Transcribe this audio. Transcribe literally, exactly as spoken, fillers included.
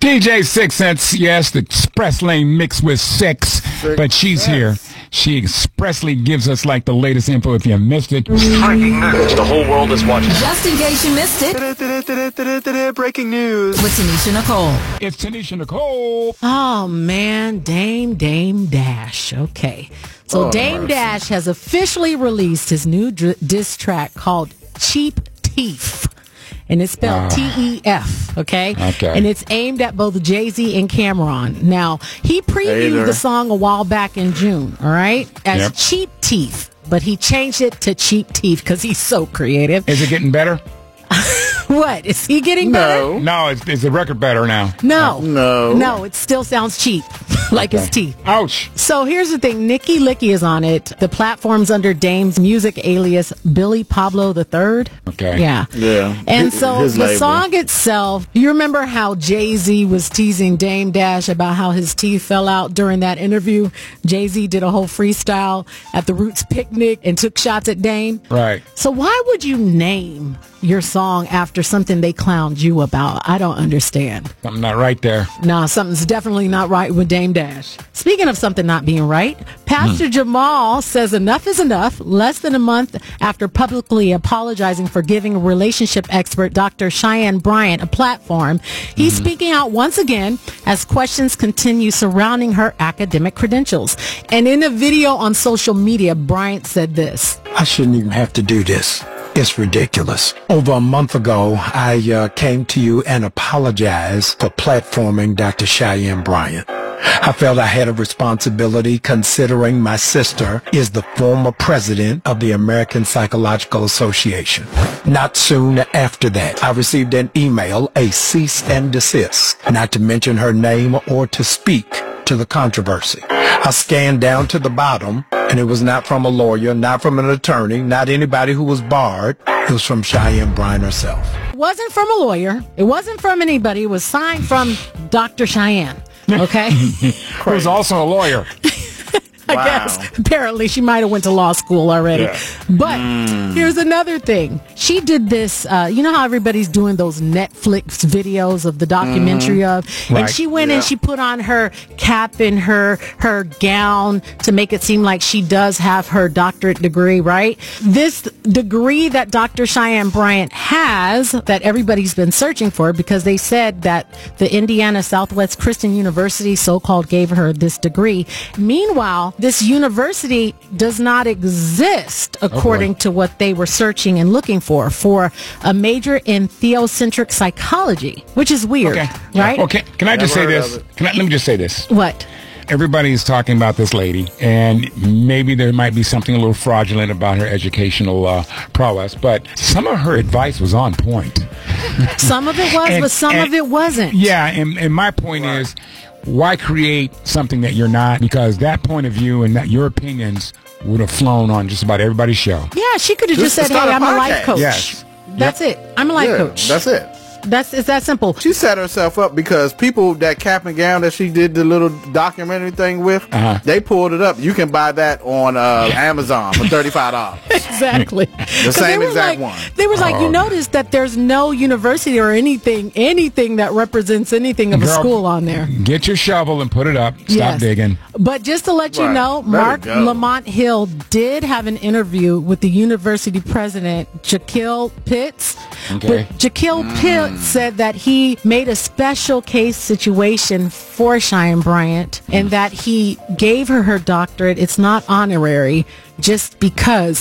D J Six Cents, yes, the express lane mixed with six, but she's here. She expressly gives us like the latest info if you missed it. Breaking news. The whole world is watching. Just in case you missed it. Breaking news. With Tanisha Nicole. It's Tanisha Nicole. Oh, man. Dame, Dame Dash. Okay. So Oh, Dame mercy. Dash has officially released his new dr- diss track called Cheap Teeth. And it's spelled T E F, okay? Okay. And it's aimed at both Jay-Z and Cameron. Now, he Hey previewed there. the song a while back in June, all right? As Yep. Cheap Teeth. But he changed it to Cheap Teeth because he's so creative. Is it getting better? What? Is he getting better? No. No, is, is the record better now? No. No. No, it still sounds cheap, like his teeth. Ouch. So here's the thing. Nicki Licky is on it. The platform's under Dame's music alias Billy Pablo the Third. Okay. Yeah. Yeah. And His- so his the label. song itself, you remember how Jay-Z was teasing Dame Dash about how his teeth fell out during that interview? Jay-Z did a whole freestyle at the Roots picnic and took shots at Dame. Right. So why would you name your song after something they clowned you about? I don't understand. Something not right there. Nah, something's definitely not right with Dame Dash. Speaking of something not being right, Pastor Jamal says enough is enough. Less than a month after publicly apologizing for giving relationship expert Doctor Cheyenne Bryant a platform, he's speaking out once again as questions continue surrounding her academic credentials. And in a video on social media, Bryant said this. I shouldn't even have to do this. It's ridiculous. Over a month ago, I uh, came to you and apologized for platforming Doctor Cheyenne Bryant. I felt I had a responsibility considering my sister is the former president of the American Psychological Association. Not soon after that, I received an email, a cease and desist, not to mention her name or to speak to the controversy. I scanned down to the bottom, and it was not from a lawyer, not from an attorney, not anybody who was barred. It was from Cheyenne Bryant herself. It wasn't from a lawyer. It wasn't from anybody. It was signed from Doctor Cheyenne. Okay? Who's also a lawyer. I Wow. guess. Apparently, she might have went to law school already. Yeah. But here's another thing. She did this, uh, you know how everybody's doing those Netflix videos of the documentary of? And Right. she went Yeah. and she put on her cap and her, her gown to make it seem like she does have her doctorate degree, right? This degree that Doctor Cheyenne Bryant has that everybody's been searching for because they said that the Indiana Southwest Christian University so-called gave her this degree. Meanwhile, this university does not exist according to what they were searching and looking for, for a major in theocentric psychology, which is weird, Okay. right? Okay. Can I just say Never heard this? of it. Can I, let me just say this. What? Everybody's talking about this lady, and maybe there might be something a little fraudulent about her educational uh, prowess, but some of her advice was on point. Some of it was, And- but some and- of it wasn't. Yeah, and, and my point is, why create something that you're not? Because that point of view and that your opinions would have flown on just about everybody's show. Yeah, she could have just Just said, start hey, a I'm a life podcast. coach. Yes. That's it. I'm a life Yeah, coach. That's it. That's it's that simple. She set herself up because people that cap and gown that she did the little documentary thing with, Uh-huh. they pulled it up. You can buy that on uh, Amazon for thirty-five dollars. Exactly. The 'Cause same they were exact like, one. They was like, Oh. you notice that there's no university or anything, anything that represents anything of a Girl, school on there. Get your shovel and put it up. Stop Yes. digging. But just to let you Right. know, Let it Mark go. Lamont Hill did have an interview with the university president, Jaquil Pitts. Okay. But Jaquil Pitts said that he made a special case situation for Cheyenne Bryant and that he gave her her doctorate. It's not honorary just because